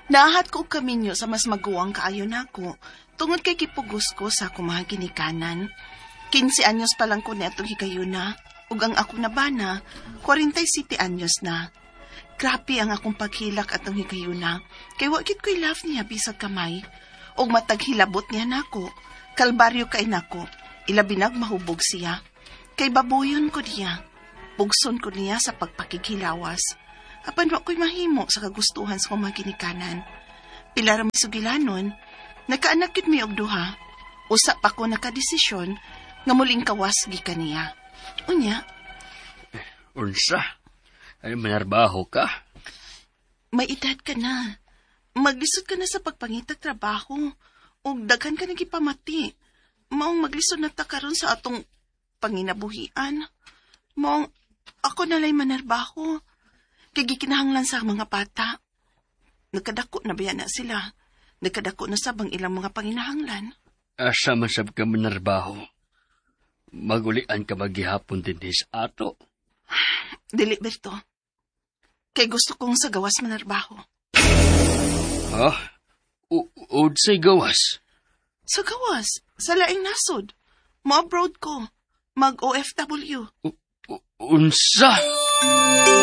Naahat ko kaminyo sa mas maguwang kaayo nako, tungod kay kipugos ko sa akong mga ginikanan. 15 anyos pa lang ko ni atong higayuna, ug ang akong nabana, 47 anyos na. Grabe ang akong paghilak atong higayuna, kay wakit ko'y love niya bisag kamay. Og matag hilabot niya nako, kalbaryo kay nako, ilabinag mahubog siya. Kay babuyon ko niya, bugson ko niya sa pagpakighilawas. Apan wa ko'y mahimo sa kagustuhan sa mga ginikanan. Pila ra misugilanon, nakaanak yun mi og duha. Usa pa ko nakadesisyon nga muling kawas gikan niya. Unya, Unsa? Ay manarbaho ka? may edad ka na. Maglisod ka na sa pagpangitag trabaho. Ug daghan ka nagipamati. Maong maglisod na ta karon sa atong panginabuhian. Maong ako nalay manarbaho. Kay gikinahanglan sa mga bata. Nagkadako na ba na sila? Nagkadako na sa bang ilang mga panginahanglan? Asa masab ka manarbaho? Magulian ka maghihapon din sa ato. Dili, Berto. Kay gusto kong sa gawas manarbaho. Ha? Udsay gawas? Sa gawas? Sa laing nasod. Mo-abroad ko. Mag-OFW. Unsa?